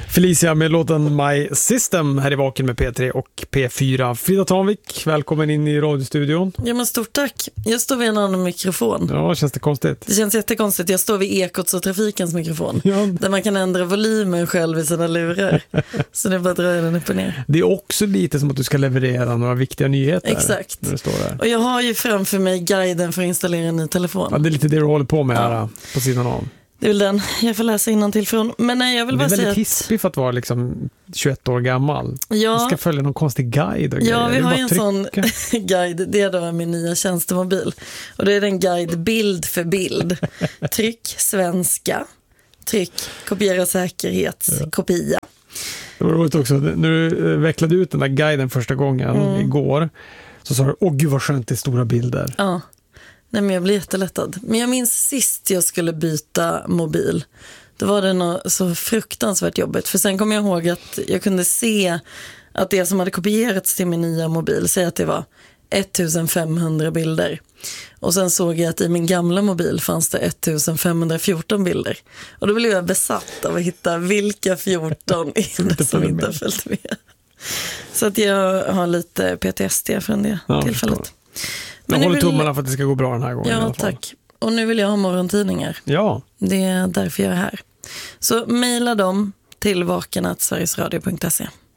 Felicia med låten My System här i Vaken med P3 och P4. Frida Tanvik, välkommen in i radiostudion. Ja, men stort tack. Jag står vid en annan mikrofon. Ja, känns det konstigt? Det känns jättekonstigt. Jag står vid Ekots och Trafikens mikrofon. Ja. Där man kan ändra volymen själv i sina lurar. Så det är bara att dra den upp och ner. Det är också lite som att du ska leverera några viktiga nyheter. Exakt. När du står där. Och jag har ju framför mig guiden för att installera en ny telefon. Ja, det är lite det du håller på med här på sidan av. Det är väl den jag får läsa innantill från. Men nej, jag vill bara säga det är väldigt hispig för att vara liksom 21 år gammal. Ja, du ska följa någon konstig guide och ja, grejer. vi har ju en trycka. sån guide. Det är då min nya tjänstemobil. Och det är en guide bild för bild. Tryck, svenska. Tryck, kopiera säkerhetskopia. Det var roligt också. När du vecklade ut den där guiden första gången igår så sa du, åh gud vad skönt det är stora bilder. Ja. Nej, men jag blir jättelättad. Men jag minns sist jag skulle byta mobil. Då var det något så fruktansvärt jobbigt. För sen kom jag ihåg att jag kunde se att det som hade kopierats till min nya mobil, säg att det var 1500 bilder. Och sen såg jag att i min gamla mobil fanns det 1514 bilder. Och då blev jag besatt av att hitta vilka 14 är det som inte har följt med. Så att jag har lite PTSD från det tillfället. Jag håller tummarna för att det ska gå bra den här gången. Ja, tack. Och nu vill jag ha morgontidningar. Ja. Det är därför jag är här. Så mejla dem till vaken@sverigesradio.se.